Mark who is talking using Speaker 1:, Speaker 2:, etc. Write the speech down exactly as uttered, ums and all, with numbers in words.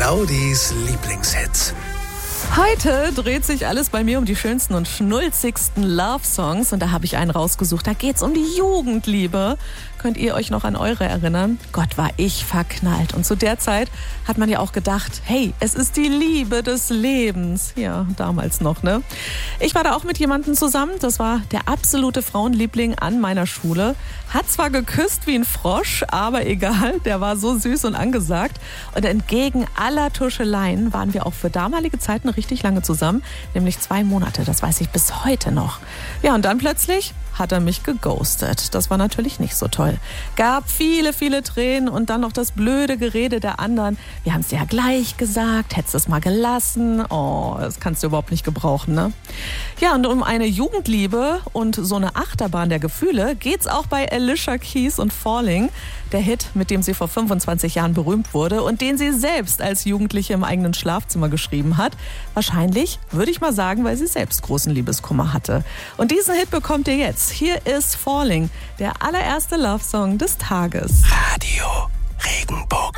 Speaker 1: Claudis Lieblingshits.
Speaker 2: Heute dreht sich alles bei mir um die schönsten und schnulzigsten Love-Songs und da habe ich einen rausgesucht. Da geht's um die Jugendliebe. Könnt ihr euch noch an eure erinnern? Gott, war ich verknallt. Und zu der Zeit hat man ja auch gedacht, hey, es ist die Liebe des Lebens. Ja, damals noch, ne? Ich war da auch mit jemandem zusammen. Das war der absolute Frauenliebling an meiner Schule. Hat zwar geküsst wie ein Frosch, aber egal, der war so süß und angesagt. Und entgegen aller Tuscheleien waren wir auch für damalige Zeiten richtig lange zusammen, nämlich zwei Monate. Das weiß ich bis heute noch. Ja, und dann plötzlich hat er mich geghostet. Das war natürlich nicht so toll. Gab viele, viele Tränen und dann noch das blöde Gerede der anderen. Wir haben es dir ja gleich gesagt, hättest es mal gelassen. Oh, das kannst du überhaupt nicht gebrauchen, ne? Ja, und um eine Jugendliebe und so eine Achterbahn der Gefühle geht's auch bei Alicia Keys und Falling. Der Hit, mit dem sie vor fünfundzwanzig Jahren berühmt wurde und den sie selbst als Jugendliche im eigenen Schlafzimmer geschrieben hat. Wahrscheinlich, würde ich mal sagen, weil sie selbst großen Liebeskummer hatte. Und diesen Hit bekommt ihr jetzt. Hier ist Falling, der allererste Love-Song des Tages.
Speaker 1: Radio Regenbogen.